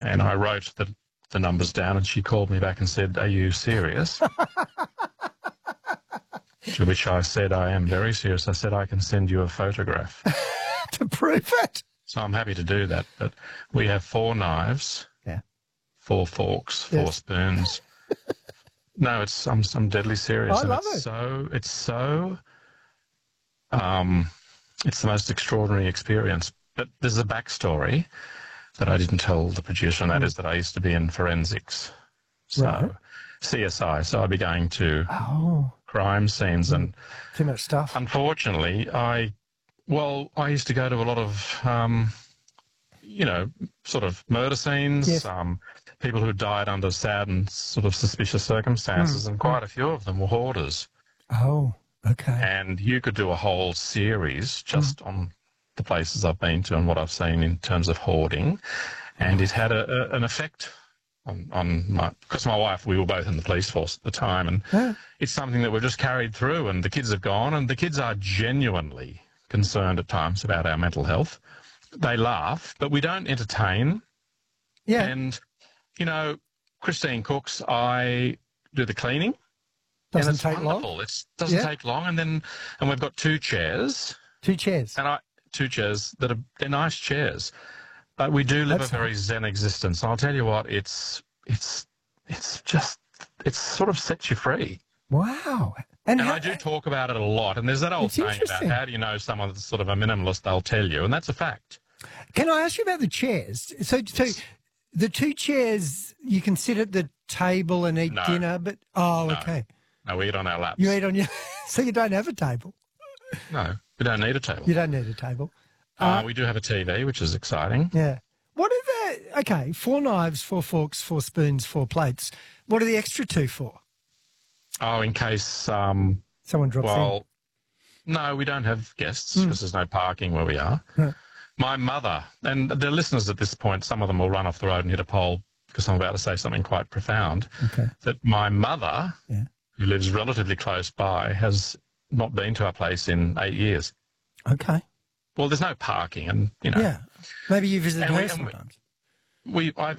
And I wrote the numbers down, and she called me back and said, "Are you serious?" To which I said, "I am very serious." I said, "I can send you a photograph." To prove it. So I'm happy to do that. But we have 4 knives, 4 forks, 4 spoons. No, I'm deadly serious. I love it. It's the most extraordinary experience. But there's a backstory that I didn't tell the producer, and that is that I used to be in forensics. So CSI. So I'd be going to crime scenes and too much stuff. Unfortunately, I used to go to a lot of, sort of murder scenes, people who died under sad and sort of suspicious circumstances, and quite a few of them were hoarders. Oh, okay. And you could do a whole series just on the places I've been to and what I've seen in terms of hoarding, and it had an effect on because my wife, we were both in the police force at the time, and it's something that we've just carried through, and the kids have gone, and the kids are genuinely concerned at times about our mental health. They laugh, but we don't entertain. Yeah. And, Christine cooks, I do the cleaning. Doesn't and it's take wonderful. long? It doesn't take long. And we've got 2 chairs. 2 chairs? And 2 chairs they're nice chairs. But we do live a very zen existence. I'll tell you what, it's sort of sets you free. Wow. And I do talk about it a lot. And there's that old saying about how do you know someone that's sort of a minimalist, they'll tell you. And that's a fact. Can I ask you about the chairs? So the 2 chairs, you can sit at the table and eat dinner, but... Oh, okay. No, we eat on our laps. You eat on your... So you don't have a table? No, we don't need a table. You don't need a table. We do have a TV, which is exciting. Yeah. What are the... Okay, 4 knives, 4 forks, 4 spoons, 4 plates. What are the extra 2 for? Oh, in case... someone drops in. No, we don't have guests because there's no parking where we are. My mother, and the listeners at this point, some of them will run off the road and hit a pole because I'm about to say something quite profound, that my mother, who lives relatively close by, has not been to our place in 8 years. Okay. Well, there's no parking and, Yeah. Maybe you visit her sometimes. I